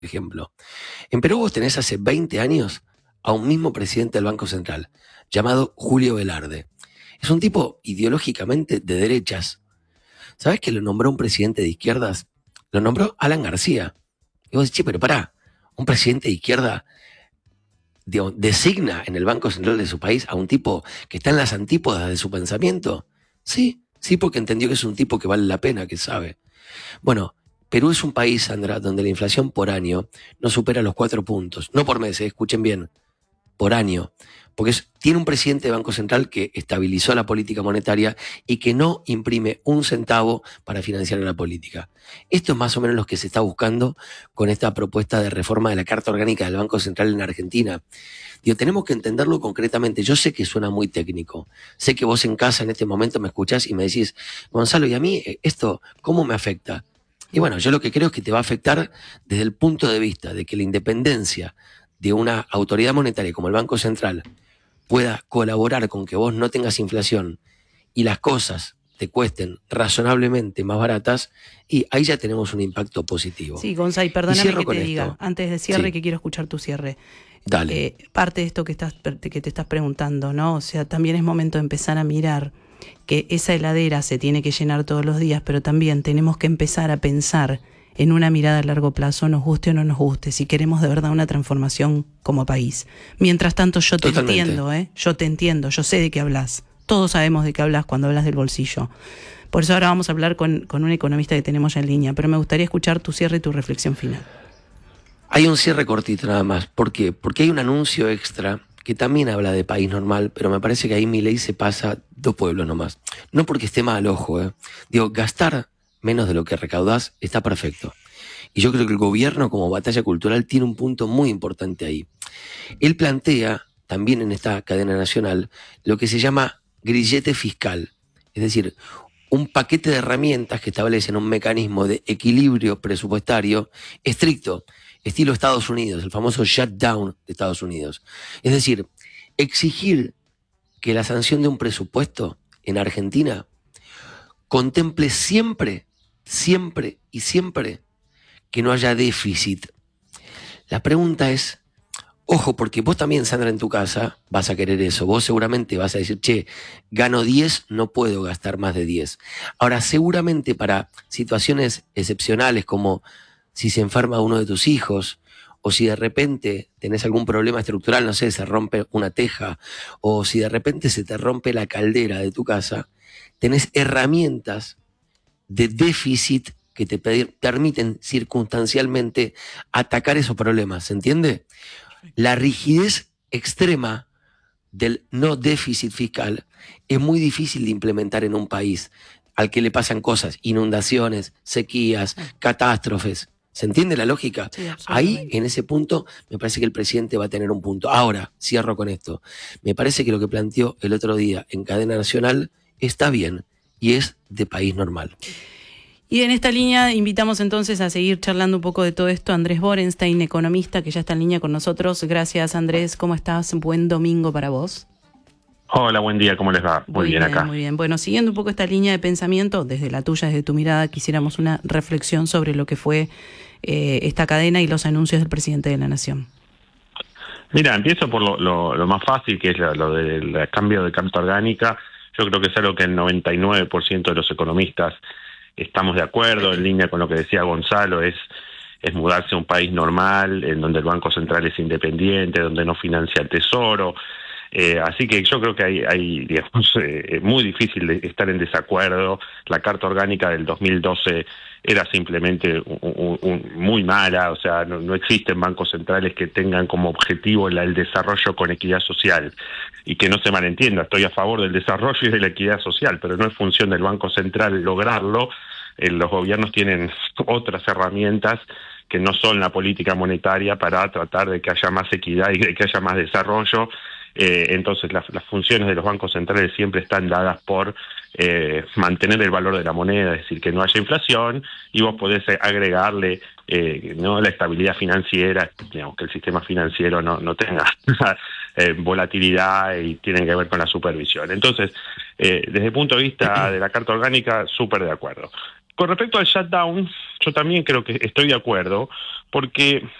ejemplo. En Perú vos tenés hace 20 años a un mismo presidente del Banco Central, llamado Julio Velarde. Es un tipo ideológicamente de derechas. ¿Sabés que lo nombró un presidente de izquierdas? Lo nombró Alan García. Y vos decís, che, pero pará, un presidente de izquierda designa en el Banco Central de su país a un tipo que está en las antípodas de su pensamiento. Sí, sí, porque entendió que es un tipo que vale la pena, que sabe. Bueno, Perú es un país, Sandra, donde la inflación por año no supera los 4 puntos. No por mes, escuchen bien, por año. Porque tiene un presidente de Banco Central que estabilizó la política monetaria y que no imprime un centavo para financiar la política. Esto es más o menos lo que se está buscando con esta propuesta de reforma de la Carta Orgánica del Banco Central en Argentina. Digo, tenemos que entenderlo concretamente. Yo sé que suena muy técnico. Sé que vos en casa en este momento me escuchás y me decís, Gonzalo, ¿y a mí esto cómo me afecta? Y bueno, yo lo que creo es que te va a afectar desde el punto de vista de que la independencia de una autoridad monetaria como el Banco Central pueda colaborar con que vos no tengas inflación y las cosas te cuesten razonablemente más baratas, y ahí ya tenemos un impacto positivo. Sí, Gonzalo, perdóname que te diga, antes de cierre, sí, que quiero escuchar tu cierre. Dale. Parte de esto que te estás preguntando, ¿no? O sea, también es momento de empezar a mirar que esa heladera se tiene que llenar todos los días, pero también tenemos que empezar a pensar en una mirada a largo plazo, nos guste o no nos guste, si queremos de verdad una transformación como país. Mientras tanto, yo te entiendo, yo te entiendo, yo sé de qué hablas. Todos sabemos de qué hablas cuando hablas del bolsillo. Por eso ahora vamos a hablar con un economista que tenemos ya en línea, pero me gustaría escuchar tu cierre y tu reflexión final. Hay un cierre cortito nada más. ¿Por qué? Porque hay un anuncio extra que también habla de país normal, pero me parece que ahí Milei se pasa 2 pueblos nomás. No porque esté mal, ojo. Digo, gastar menos de lo que recaudás está perfecto. Y yo creo que el gobierno como batalla cultural tiene un punto muy importante ahí. Él plantea también en esta cadena nacional lo que se llama grillete fiscal, es decir, un paquete de herramientas que establecen un mecanismo de equilibrio presupuestario estricto, estilo Estados Unidos, el famoso shutdown de Estados Unidos. Es decir, exigir que la sanción de un presupuesto en Argentina contemple siempre que no haya déficit. La pregunta es, ojo, porque vos también, Sandra, en tu casa vas a querer eso. Vos seguramente vas a decir, che, gano 10, no puedo gastar más de 10. Ahora, seguramente para situaciones excepcionales como si se enferma uno de tus hijos, o si de repente tenés algún problema estructural, no sé, se rompe una teja, o si de repente se te rompe la caldera de tu casa, tenés herramientas de déficit que te permiten circunstancialmente atacar esos problemas, ¿se entiende? La rigidez extrema del no déficit fiscal es muy difícil de implementar en un país al que le pasan cosas, inundaciones, sequías, catástrofes. ¿Se entiende la lógica? Sí, ahí, en ese punto, me parece que el presidente va a tener un punto. Ahora, cierro con esto. Me parece que lo que planteó el otro día en cadena nacional está bien y es de país normal. Y en esta línea invitamos entonces a seguir charlando un poco de todo esto a Andrés Borenstein, economista, que ya está en línea con nosotros. Gracias, Andrés. ¿Cómo estás? Buen domingo para vos. Hola, buen día. ¿Cómo les va? Muy bien acá. Muy bien. Bueno, siguiendo un poco esta línea de pensamiento, desde la tuya, desde tu mirada, quisiéramos una reflexión sobre lo que fue esta cadena y los anuncios del presidente de la Nación. Mira, empiezo por lo más fácil, que es lo del cambio de Carta Orgánica. Yo creo que es algo que el 99% de los economistas estamos de acuerdo, en línea con lo que decía Gonzalo, es mudarse a un país normal, en donde el Banco Central es independiente, donde no financia el Tesoro. Así que yo creo que hay digamos, muy difícil de estar en desacuerdo. La Carta Orgánica del 2012 era simplemente muy mala, o sea, no existen bancos centrales que tengan como objetivo el desarrollo con equidad social. Y que no se malentienda, estoy a favor del desarrollo y de la equidad social, pero no es función del Banco Central lograrlo. Los gobiernos tienen otras herramientas que no son la política monetaria para tratar de que haya más equidad y de que haya más desarrollo. Entonces las funciones de los bancos centrales siempre están dadas por mantener el valor de la moneda, es decir, que no haya inflación, y vos podés agregarle no la estabilidad financiera, digamos, que el sistema financiero no tenga volatilidad, y tienen que ver con la supervisión. Entonces, desde el punto de vista de la Carta Orgánica, súper de acuerdo. Con respecto al shutdown, yo también creo que estoy de acuerdo, porque